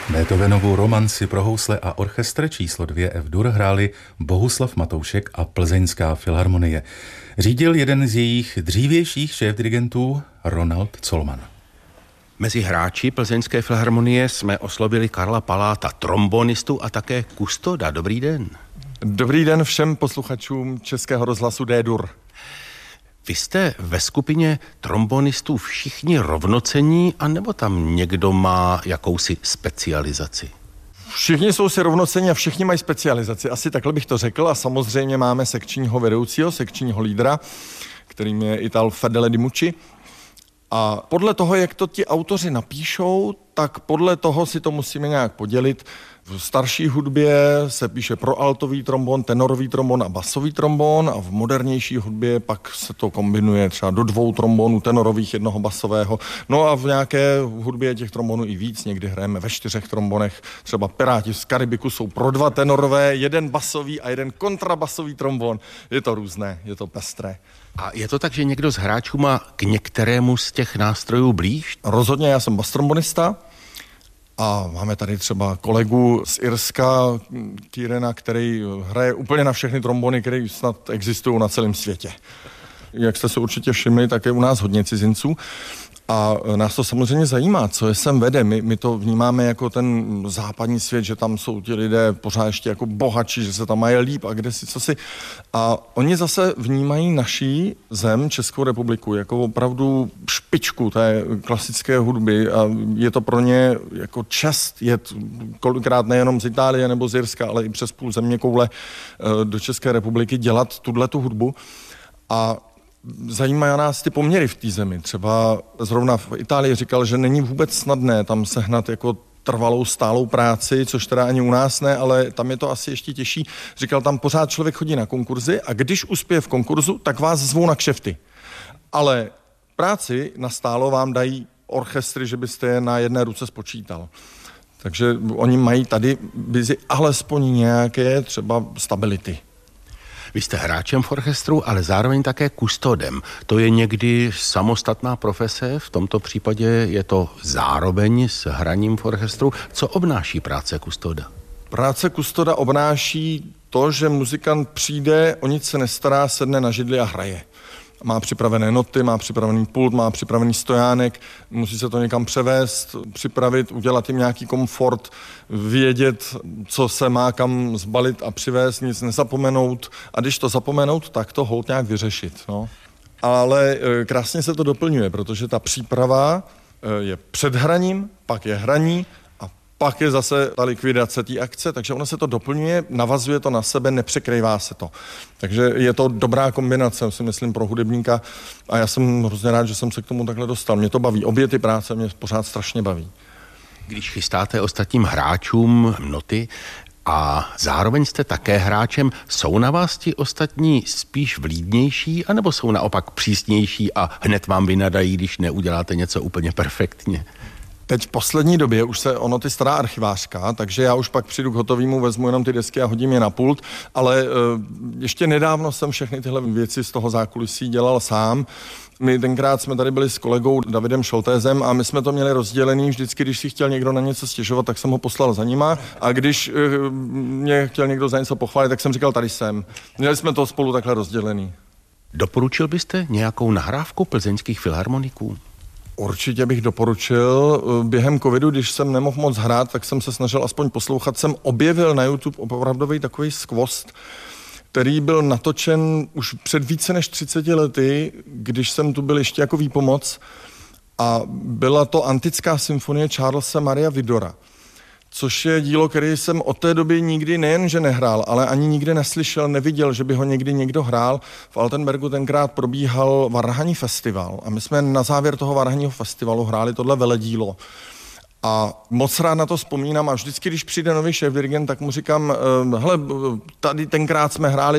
Beethovenovu romanci pro housle a orchestr číslo 2 F-dur hráli Bohuslav Matoušek a Plzeňská filharmonie. Řídil jeden z jejich dřívějších šéfdirigentů Ronald Colman. Mezi hráči Plzeňské filharmonie jsme oslovili Karla Paláta, trombonistu a také kustoda. Dobrý den. Dobrý den všem posluchačům Českého rozhlasu D-dur. Vy jste ve skupině trombonistů všichni rovnocení, anebo tam někdo má jakousi specializaci? Všichni jsou si rovnocení a všichni mají specializaci. Asi takhle bych to řekl. A samozřejmě máme sekčního vedoucího, sekčního lídra, kterým je Ital Fedele Di Mucci. A podle toho, jak to ti autoři napíšou, tak podle toho si to musíme nějak podělit. V starší hudbě se píše pro altový trombon, tenorový trombon a basový trombon a v modernější hudbě pak se to kombinuje třeba do 2 trombonů tenorových, 1 basového. No a v nějaké hudbě těch trombonů i víc, někdy hrajeme ve 4 trombonech. Třeba Piráti z Karibiku jsou pro 2 tenorové, 1 basový a 1 kontrabasový trombon. Je to různé, je to pestré. A je to tak, že někdo z hráčů má k některému z těch nástrojů blíž? Rozhodně, já jsem bastrombonista. A máme tady třeba kolegu z Irska, Kierena, který hraje úplně na všechny trombony, které snad existují na celém světě. Jak jste se určitě všimli, tak je u nás hodně cizinců. A nás to samozřejmě zajímá, co je sem vede. My to vnímáme jako ten západní svět, že tam jsou ti lidé pořád ještě jako bohatší, že se tam mají líp a kde si, co si. A oni zase vnímají naší zem, Českou republiku, jako opravdu špičku té klasické hudby a je to pro ně jako čest jet kolikrát nejenom z Itálie nebo z Irska, ale i přes půl zeměkoule do České republiky dělat tu hudbu. A zajímají nás ty poměry v té zemi. Třeba zrovna v Itálii říkal, že není vůbec snadné tam sehnat jako trvalou stálou práci, což teda ani u nás ne, ale tam je to asi ještě těžší. Říkal, tam pořád člověk chodí na konkurzy a když uspěje v konkurzu, tak vás zvou na kšefty. Ale práci na stálo vám dají orchestry, že byste je na jedné ruce spočítal. Takže oni mají tady vizi alespoň nějaké třeba stability. Vy jste hráčem v orchestru, ale zároveň také kustodem. To je někdy samostatná profese, v tomto případě je to zároveň s hraním v orchestru. Co obnáší práce kustoda? Práce kustoda obnáší to, že muzikant přijde, o nic se nestará, sedne na židli a hraje. Má připravené noty, má připravený pult, má připravený stojánek, musí se to někam převést, připravit, udělat jim nějaký komfort, vědět, co se má kam zbalit a přivést, nic nezapomenout. A když to zapomenout, tak to holt nějak vyřešit. No. Ale krásně se to doplňuje, protože ta příprava je před hraním, pak je hraní, pak je zase ta likvidace té akce, takže ono se to doplňuje, navazuje to na sebe, nepřekrývá se to. Takže je to dobrá kombinace, si myslím, pro hudebníka a já jsem hrozně rád, že jsem se k tomu takhle dostal. Mě to baví, obě ty práce mě pořád strašně baví. Když chystáte ostatním hráčům noty a zároveň jste také hráčem, jsou na vás ti ostatní spíš vlídnější, anebo jsou naopak přísnější a hned vám vynadají, když neuděláte něco úplně perfektně? Teď v poslední době už se ono ty stará archivářka, takže já už pak přijdu k hotovýmu, vezmu jenom ty desky a hodím je na pult, ale ještě nedávno jsem všechny tyhle věci z toho zákulisí dělal sám. My tenkrát jsme tady byli s kolegou Davidem Šoltézem a my jsme to měli rozdělený. Vždycky, když si chtěl někdo na něco stěžovat, tak jsem ho poslal za nima a když mě chtěl někdo za něco pochválit, tak jsem říkal, tady jsem. Měli jsme to spolu takhle rozdělený. Doporučil byste nějakou nahrávku plzeňských filharmoniků? Určitě bych doporučil. Během covidu, když jsem nemohl moc hrát, tak jsem se snažil aspoň poslouchat. Jsem objevil na YouTube opravdový takový skvost, který byl natočen už před více než 30 lety, když jsem tu byl ještě jako výpomoc. A byla to antická symfonie Charlesa Maria Widora, což je dílo, které jsem od té doby nikdy nejenže nehrál, ale ani nikdy neslyšel, neviděl, že by ho někdy někdo hrál. V Altenbergu tenkrát probíhal varhanní festival a my jsme na závěr toho varhanního festivalu hráli tohle veledílo. A moc rád na to vzpomínám a vždycky, když přijde nový šéfdirigent, tak mu říkám, hele, tady tenkrát jsme hráli